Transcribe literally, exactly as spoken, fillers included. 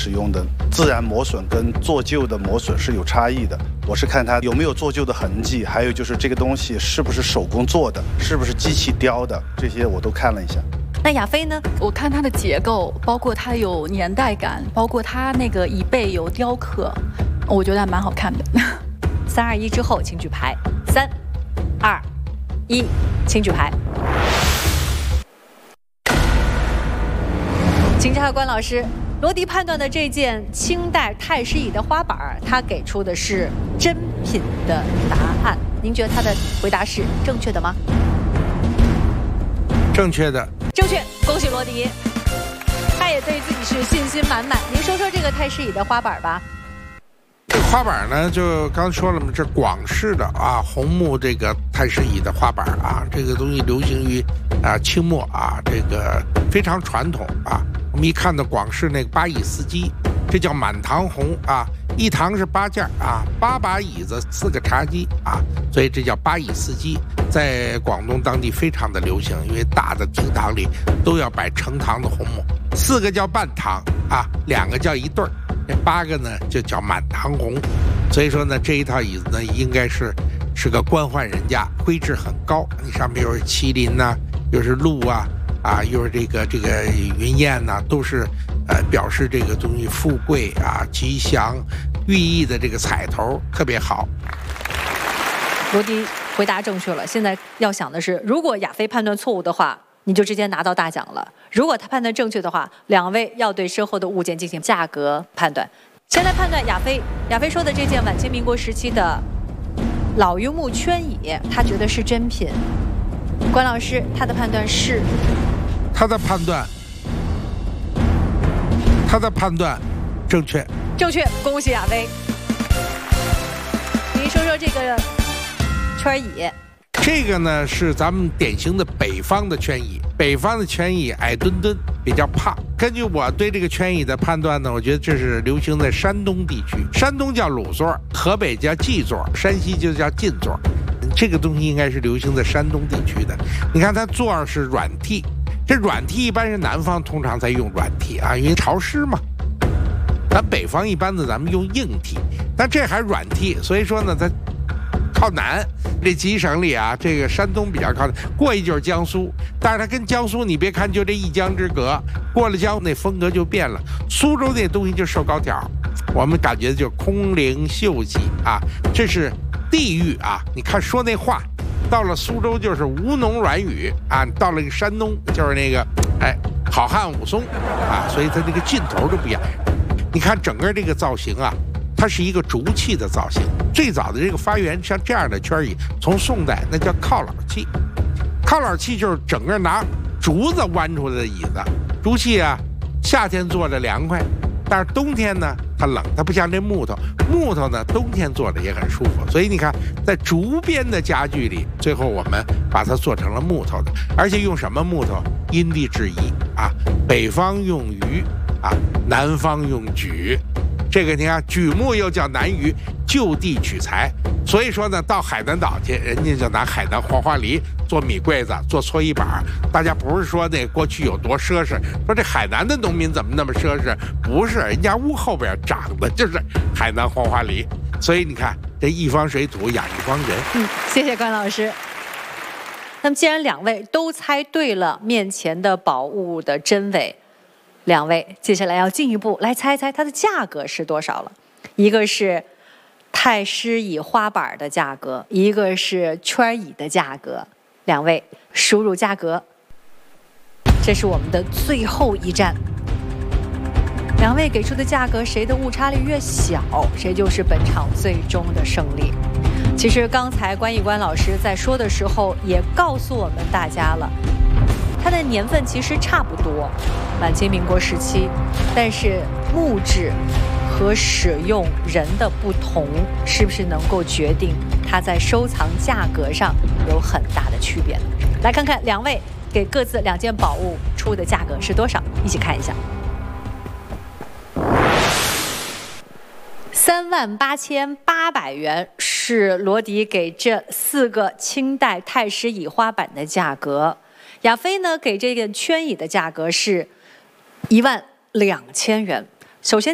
使用的自然磨损跟做旧的磨损是有差异的。我是看它有没有做旧的痕迹，还有就是这个东西是不是手工做的，是不是机器雕的，这些我都看了一下。 那亚飞呢？ 我看它的结构，包括它有年代感，包括它那个椅背有雕刻，我觉得还蛮好看的。 三二一之后，请举牌。三、二、一，请举牌。请查关老师，罗迪判断的这件清代太师椅的花板，他给出的是真品的答案。您觉得他的回答是正确的吗？ 正确的。 正确，恭喜罗迪，他也对自己是信心满满。您说说这个太师椅的花板吧。 这个花板呢，就刚说了嘛，这广式的啊红木这个太师椅的花板啊，这个东西流行于啊清末啊，这个非常传统啊。我们一看到广式那个八椅司机，这叫满堂红啊，一堂是八件啊，八把椅子，四个茶几啊，所以这叫八椅司机，在广东当地非常的流行，因为大的厅堂里都要摆成堂的红木，四个叫半堂啊，两个叫一对儿，这八个呢就叫满堂红，所以说呢这一套椅子呢应该是是个官宦人家，规制很高，你上面又是麒麟呐、啊，又是鹿啊。啊，又是这个这个云燕呐、啊，都是呃表示这个东西富贵啊、吉祥、寓意的这个彩头特别好。 罗迪回答正确了，现在要想的是，如果亚飞判断错误的话，你就直接拿到大奖了；如果他判断正确的话，两位要对身后的物件进行价格判断。先来判断亚飞，亚飞说的这件晚清民国时期的老榆木圈椅，他觉得是真品。关老师，他的判断是？ 他的判断，他的判断正确， 正确，恭喜亚飞。您说说这个圈椅。 这个呢是咱们典型的北方的圈椅，北方的圈椅矮墩墩，比较胖。根据我对这个圈椅的判断呢，我觉得这是流行在山东地区，山东叫鲁座，河北叫髻座，山西就叫进座。这个东西应该是流行在山东地区的。你看它座儿是软屉。这软屉一般是南方通常在用软屉啊，因为潮湿嘛。咱北方一般的咱们用硬屉，但这还软屉，所以说呢，它靠南。这几省里啊，这个山东比较靠南，过一就是江苏，但是它跟江苏你别看就这一江之隔，过了江那风格就变了。苏州那东西就瘦高条，我们感觉就空灵秀气啊，这是地域啊。你看说那话。到了苏州就是吴侬软语啊，到了山东就是那个哎好汉武松啊，所以它这个劲头就不一样。你看整个这个造型啊，它是一个竹器的造型。最早的这个发源像这样的圈椅，从宋代那叫靠老器，靠老器就是整个拿竹子弯出来的椅子。竹器啊，夏天坐着凉快，但是冬天呢它冷，它不像这木头，木头呢冬天坐着也很舒服。所以你看，在竹编的家具里，最后我们把它做成了木头的，而且用什么木头？因地制宜啊，北方用榆啊，南方用榉。这个你看，榉木又叫南榆，就地取材。所以说呢，到海南岛去，人家就拿海南黄花梨做米柜子，做搓衣板。大家不是说那过去有多奢侈，说这海南的农民怎么那么奢侈？不是，人家屋后边长的就是海南黄花梨。所以你看，这一方水土养一方人。 嗯，谢谢关老师。那么既然两位都猜对了面前的宝物的真伪，两位接下来要进一步来猜猜它的价格是多少了。一个是太师椅花板的价格，一个是圈椅的价格。两位输入价格，这是我们的最后一站。两位给出的价格，谁的误差率越小，谁就是本场最终的胜利。其实刚才关一关老师在说的时候，也告诉我们大家了，它的年份其实差不多，晚清民国时期，但是木质和使用人的不同，是不是能够决定它在收藏价格上有很大的区别呢？来看看两位给各自两件宝物出的价格是多少，一起看一下。三万八千八百元是罗迪给这四个清代太师椅花板的价格，亚飞呢给这个圈椅的价格是一万两千元。首先